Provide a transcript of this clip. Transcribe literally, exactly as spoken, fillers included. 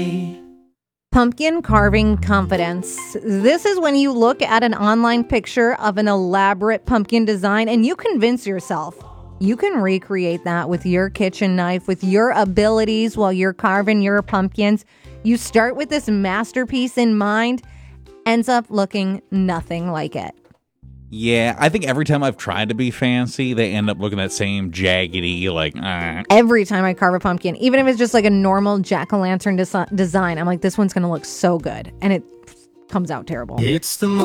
Pumpkin carving confidence. This is when you look at an online picture of an elaborate pumpkin design and you convince yourself you can recreate that with your kitchen knife, with your abilities while you're carving your pumpkins. You start with this masterpiece in mind, ends up looking nothing like it. Yeah, I think every time I've tried to be fancy, they end up looking that same jaggedy, like, uh. Every time I carve a pumpkin, even if it's just like a normal jack-o'-lantern des- design, I'm like, this one's going to look so good. And it comes out terrible. It's the